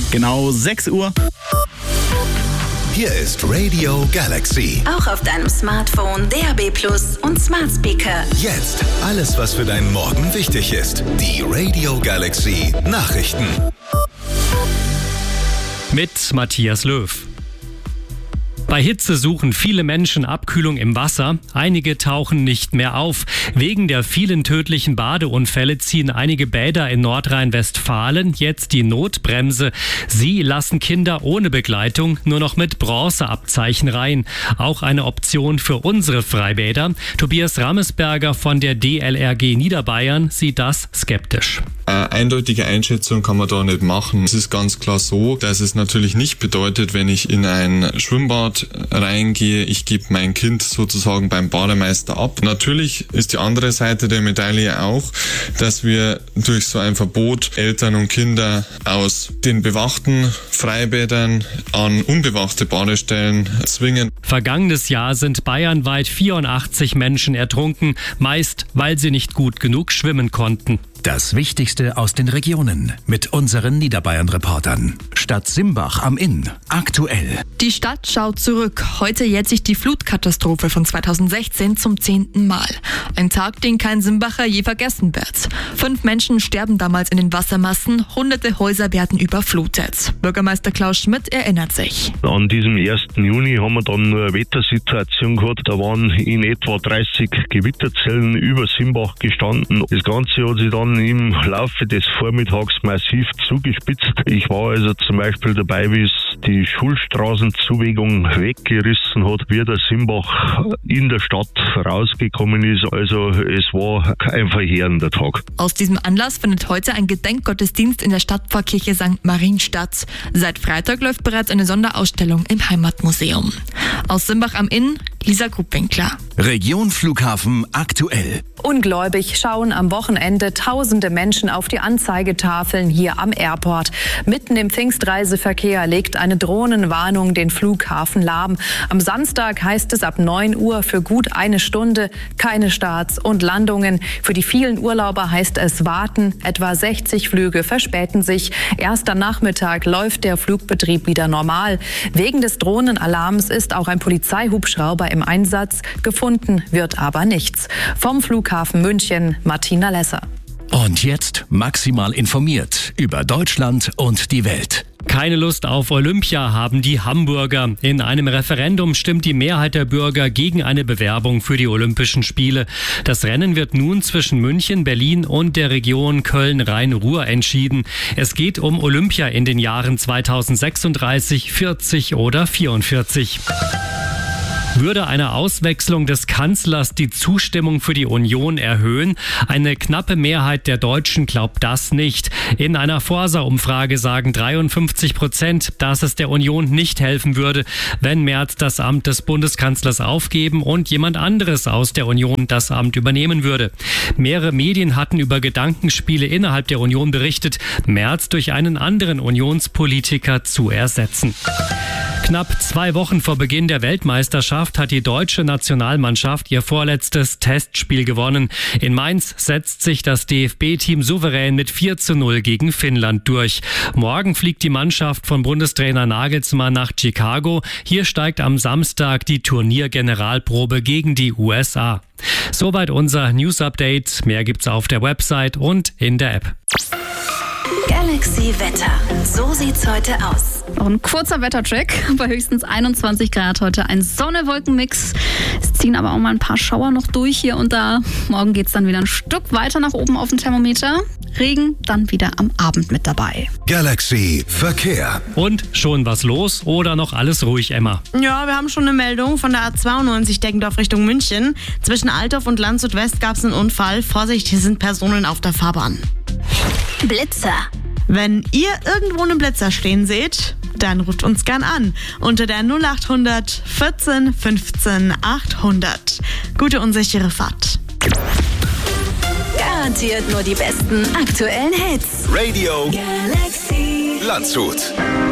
Genau 6 Uhr. Hier ist Radio Galaxy. Auch auf deinem Smartphone, DAB+ und Smart Speaker. Jetzt alles, was für deinen Morgen wichtig ist. Die Radio Galaxy Nachrichten. Mit Matthias Löw. Bei Hitze suchen viele Menschen Abkühlung im Wasser. Einige tauchen nicht mehr auf. Wegen der vielen tödlichen Badeunfälle ziehen einige Bäder in Nordrhein-Westfalen jetzt die Notbremse. Sie lassen Kinder ohne Begleitung nur noch mit Bronzeabzeichen rein. Auch eine Option für unsere Freibäder. Tobias Rammesberger von der DLRG Niederbayern sieht das skeptisch. Eine eindeutige Einschätzung kann man da nicht machen. Es ist ganz klar so, dass es natürlich nicht bedeutet, wenn ich in ein Schwimmbad reingehe, ich gebe mein Kind sozusagen beim Bademeister ab. Natürlich ist die andere Seite der Medaille auch, dass wir durch so ein Verbot Eltern und Kinder aus den bewachten Freibädern an unbewachte Badestellen zwingen. Vergangenes Jahr sind bayernweit 84 Menschen ertrunken, meist weil sie nicht gut genug schwimmen konnten. Das Wichtigste aus den Regionen mit unseren Niederbayern-Reportern. Stadt Simbach am Inn. Aktuell. Die Stadt schaut zurück. Heute jährt sich die Flutkatastrophe von 2016 zum 10. Mal. Ein Tag, den kein Simbacher je vergessen wird. 5 Menschen sterben damals in den Wassermassen. Hunderte Häuser werden überflutet. Bürgermeister Klaus Schmidt erinnert sich. An diesem 1. Juni haben wir dann nur eine Wettersituation gehabt. Da waren in etwa 30 Gewitterzellen über Simbach gestanden. Das Ganze hat sich dann im Laufe des Vormittags massiv zugespitzt. Ich war also zum Beispiel dabei, wie es die Schulstraßenzuwegung weggerissen hat, wie der Simbach in der Stadt rausgekommen ist. Also es war ein verheerender Tag. Aus diesem Anlass findet heute ein Gedenkgottesdienst in der Stadtpfarrkirche St. Marien statt. Seit Freitag läuft bereits eine Sonderausstellung im Heimatmuseum. Aus Simbach am Inn, Lisa Grubwinkler. Region Flughafen aktuell. Ungläubig schauen am Wochenende tausende Menschen auf die Anzeigetafeln hier am Airport. Mitten im Pfingstreiseverkehr legt eine Drohnenwarnung den Flughafen lahm. Am Samstag heißt es ab 9 Uhr für gut eine Stunde keine Starts und Landungen. Für die vielen Urlauber heißt es warten. Etwa 60 Flüge verspäten sich. Erst am Nachmittag läuft der Flugbetrieb wieder normal. Wegen des Drohnenalarms ist auch ein Polizeihubschrauber im Einsatz. Gefunden wird aber nichts. Vom Flughafen München, Martina Lesser. Und jetzt maximal informiert über Deutschland und die Welt. Keine Lust auf Olympia haben die Hamburger. In einem Referendum stimmt die Mehrheit der Bürger gegen eine Bewerbung für die Olympischen Spiele. Das Rennen wird nun zwischen München, Berlin und der Region Köln-Rhein-Ruhr entschieden. Es geht um Olympia in den Jahren 2036, 40 oder 44. Würde eine Auswechslung des Kanzlers die Zustimmung für die Union erhöhen? Eine knappe Mehrheit der Deutschen glaubt das nicht. In einer Forsa-Umfrage sagen 53%, dass es der Union nicht helfen würde, wenn Merz das Amt des Bundeskanzlers aufgeben und jemand anderes aus der Union das Amt übernehmen würde. Mehrere Medien hatten über Gedankenspiele innerhalb der Union berichtet, Merz durch einen anderen Unionspolitiker zu ersetzen. Knapp 2 Wochen vor Beginn der Weltmeisterschaft hat die deutsche Nationalmannschaft ihr vorletztes Testspiel gewonnen. In Mainz setzt sich das DFB-Team souverän mit 4:0 gegen Finnland durch. Morgen fliegt die Mannschaft von Bundestrainer Nagelsmann nach Chicago. Hier steigt am Samstag die Turniergeneralprobe gegen die USA. Soweit unser News-Update. Mehr gibt's auf der Website und in der App. Galaxy Wetter. So sieht's heute aus. Noch ein kurzer Wettercheck. Bei höchstens 21 Grad heute ein Sonne-Wolken-Mix. Es ziehen aber auch mal ein paar Schauer noch durch hier und da. Morgen geht's dann wieder ein Stück weiter nach oben auf dem Thermometer. Regen dann wieder am Abend mit dabei. Galaxy Verkehr. Und schon was los oder noch alles ruhig, Emma? Ja, wir haben schon eine Meldung von der A92 Deggendorf Richtung München. Zwischen Altdorf und Landshut West gab es einen Unfall. Vorsicht, hier sind Personen auf der Fahrbahn. Blitzer. Wenn ihr irgendwo einen Blitzer stehen seht, dann ruft uns gern an unter der 0800 14 15 800. Gute und sichere Fahrt. Garantiert nur die besten aktuellen Hits. Radio Galaxy Landshut.